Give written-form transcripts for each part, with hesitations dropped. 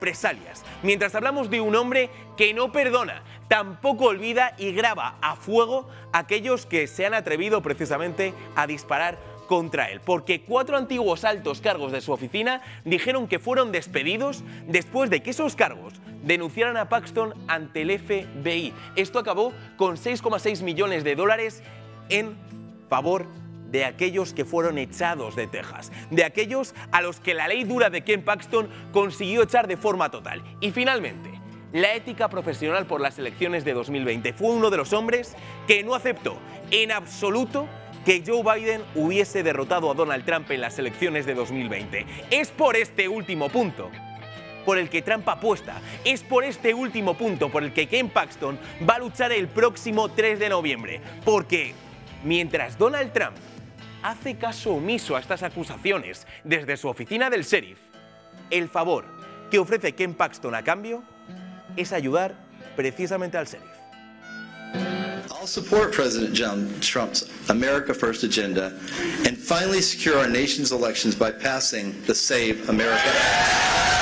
represalias. Mientras hablamos de un hombre que no perdona, tampoco olvida y graba a fuego a aquellos que se han atrevido precisamente a disparar contra él, porque 4 antiguos altos cargos de su oficina dijeron que fueron despedidos después de que esos cargos denunciaran a Paxton ante el FBI. Esto acabó con 6,6 millones de dólares en favor de aquellos que fueron echados de Texas, de aquellos a los que la ley dura de Ken Paxton consiguió echar de forma total. Y finalmente, la ética profesional por las elecciones de 2020 fue uno de los hombres que no aceptó en absoluto que Joe Biden hubiese derrotado a Donald Trump en las elecciones de 2020. Es por este último punto por el que Trump apuesta. Es por este último punto por el que Ken Paxton va a luchar el próximo 3 de noviembre. Porque mientras Donald Trump hace caso omiso a estas acusaciones desde su oficina del sheriff, el favor que ofrece Ken Paxton a cambio es ayudar precisamente al sheriff. I'll support President Trump's America First agenda and finally secure our nation's elections by passing the Save America Act.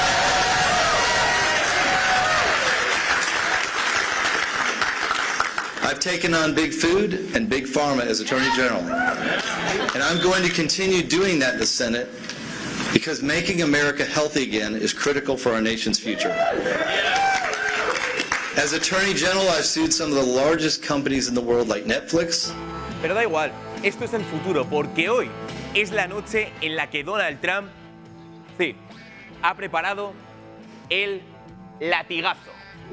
I've taken on big food and big pharma as Attorney General, and I'm going to continue doing that in the Senate because making America healthy again is critical for our nation's future. As Attorney General, I've sued some of the largest companies in the world like Netflix. Pero da igual, esto es el futuro, porque hoy es la noche en la que Donald Trump, sí, ha preparado el latigazo.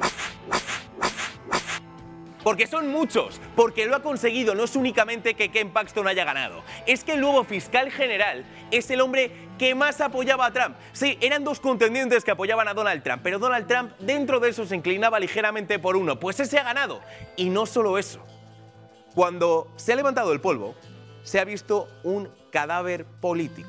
Porque son muchos, porque lo ha conseguido. No es únicamente que Ken Paxton haya ganado, es que el nuevo fiscal general es el hombre que más apoyaba a Trump. Sí, eran 2 contendientes que apoyaban a Donald Trump, pero Donald Trump dentro de eso se inclinaba ligeramente por uno. Pues ese ha ganado. Y no solo eso. Cuando se ha levantado el polvo, se ha visto un cadáver político.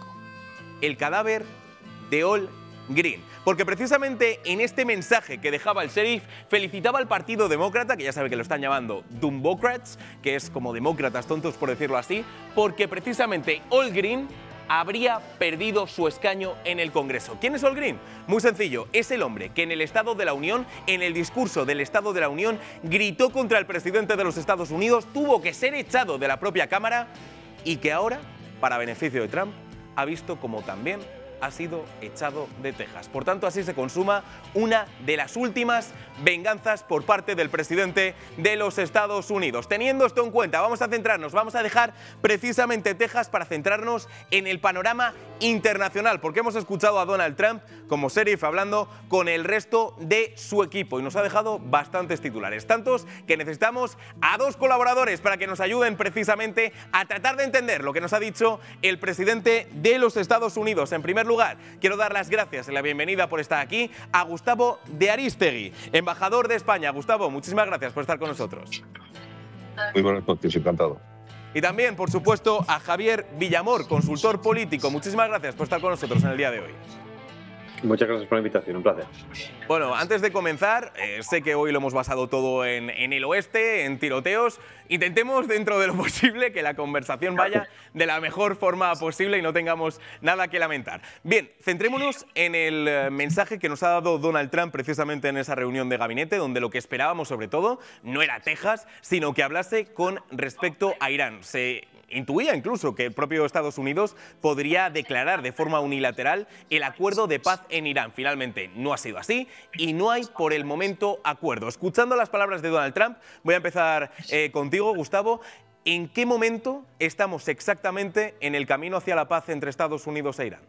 El cadáver de Al Green. Porque precisamente en este mensaje que dejaba el sheriff felicitaba al Partido Demócrata, que ya sabe que lo están llamando Dumbocrats, que es como demócratas tontos por decirlo así, porque precisamente Al Green habría perdido su escaño en el Congreso. ¿Quién es Al Green? Muy sencillo, es el hombre que en el Estado de la Unión, en el discurso del Estado de la Unión, gritó contra el presidente de los Estados Unidos, tuvo que ser echado de la propia Cámara y que ahora, para beneficio de Trump, ha visto como también ha sido echado de Texas. Por tanto, así se consuma una de las últimas venganzas por parte del presidente de los Estados Unidos. Teniendo esto en cuenta, vamos a centrarnos, vamos a dejar precisamente Texas para centrarnos en el panorama internacional, porque hemos escuchado a Donald Trump como sheriff hablando con el resto de su equipo y nos ha dejado bastantes titulares, tantos que necesitamos a 2 colaboradores para que nos ayuden precisamente a tratar de entender lo que nos ha dicho el presidente de los Estados Unidos. En primer lugar, quiero dar las gracias y la bienvenida por estar aquí a Gustavo de Arístegui, embajador de España. Gustavo, muchísimas gracias por estar con nosotros. Muy buenas noches, encantado. Y también, por supuesto, a Javier Villamor, consultor político. Muchísimas gracias por estar con nosotros en el día de hoy. Muchas gracias por la invitación, un placer. Bueno, antes de comenzar, sé que hoy lo hemos basado todo en el oeste, en tiroteos. Intentemos, dentro de lo posible, que la conversación vaya de la mejor forma posible y no tengamos nada que lamentar. Bien, centrémonos en el mensaje que nos ha dado Donald Trump precisamente en esa reunión de gabinete, donde lo que esperábamos, sobre todo, no era Texas, sino que hablase con respecto a Irán. Se intuía incluso que el propio Estados Unidos podría declarar de forma unilateral el acuerdo de paz en Irán. Finalmente no ha sido así y no hay por el momento acuerdo. Escuchando las palabras de Donald Trump, voy a empezar contigo, Gustavo. ¿En qué momento estamos exactamente en el camino hacia la paz entre Estados Unidos e Irán?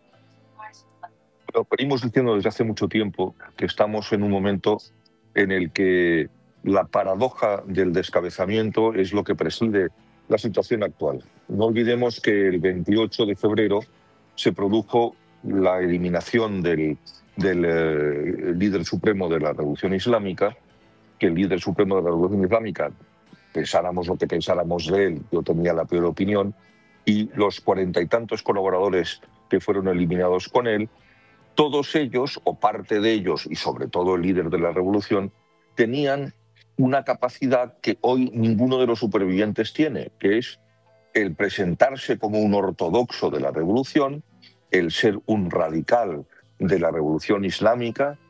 Lo venimos diciendo desde hace mucho tiempo que estamos en un momento en el que la paradoja del descabezamiento es lo que preside la situación actual. No olvidemos que el 28 de febrero se produjo la eliminación del líder supremo de la Revolución Islámica, que el líder supremo de la Revolución Islámica, pensáramos lo que pensáramos de él, yo tenía la peor opinión, y los 40 y tantos colaboradores que fueron eliminados con él, todos ellos, o parte de ellos, y sobre todo el líder de la revolución, tenían una capacidad que hoy ninguno de los supervivientes tiene, que es el presentarse como un ortodoxo de la revolución, el ser un radical de la revolución islámica